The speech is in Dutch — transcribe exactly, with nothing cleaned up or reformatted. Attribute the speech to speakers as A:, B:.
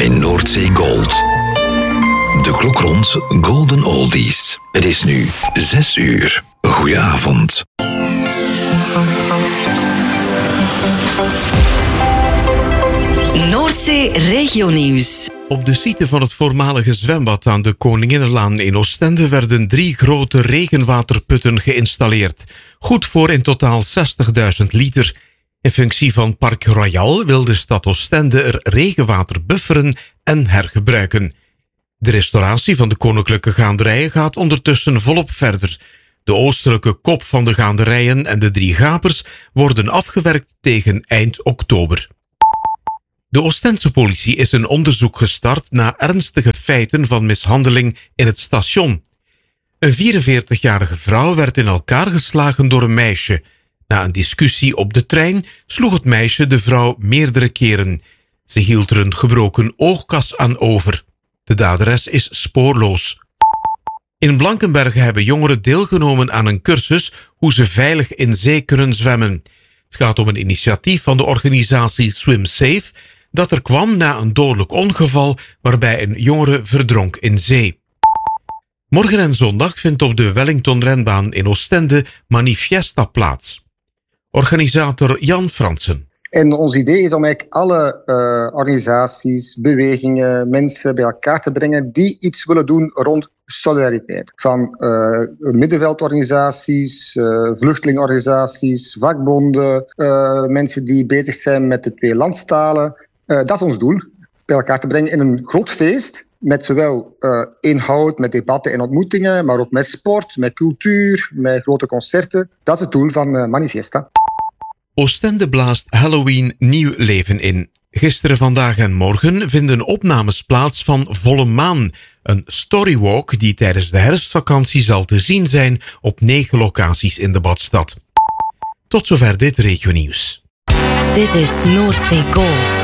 A: bij Noordzee Gold. De klok rond Golden Oldies. Het is nu zes uur. Goedenavond.
B: Noordzee Regionieuws.
C: Op de site van het voormalige zwembad aan de Koninginnenlaan in Oostende werden drie grote regenwaterputten geïnstalleerd. Goed voor in totaal zestigduizend liter. In functie van Park Royal wil de stad Oostende er regenwater bufferen en hergebruiken. De restauratie van de koninklijke gaanderijen gaat ondertussen volop verder. De oostelijke kop van de gaanderijen en de drie gapers worden afgewerkt tegen eind oktober. De Oostense politie is een onderzoek gestart naar ernstige feiten van mishandeling in het station. Een vierenveertigjarige vrouw werd in elkaar geslagen door een meisje. Na een discussie op de trein sloeg het meisje de vrouw meerdere keren. Ze hield er een gebroken oogkas aan over. De daderes is spoorloos. In Blankenberge hebben jongeren deelgenomen aan een cursus hoe ze veilig in zee kunnen zwemmen. Het gaat om een initiatief van de organisatie Swim Safe dat er kwam na een dodelijk ongeval waarbij een jongere verdronk in zee. Morgen en zondag vindt op de Wellington-renbaan in Oostende Manifiesta plaats. Organisator Jan Fransen.
D: En ons idee is om eigenlijk alle uh, organisaties, bewegingen, mensen bij elkaar te brengen die iets willen doen rond solidariteit. Van uh, middenveldorganisaties, uh, vluchtelingenorganisaties, vakbonden, uh, mensen die bezig zijn met de twee landstalen. Uh, dat is ons doel, bij elkaar te brengen in een groot feest. Met zowel uh, inhoud, met debatten en ontmoetingen, maar ook met sport, met cultuur, met grote concerten. Dat is het doel van uh, Manifiesta.
C: Oostende blaast Halloween nieuw leven in. Gisteren, vandaag en morgen vinden opnames plaats van Volle Maan. Een storywalk die tijdens de herfstvakantie zal te zien zijn op negen locaties in de badstad. Tot zover dit regionieuws.
B: Dit is Noordzee Gold.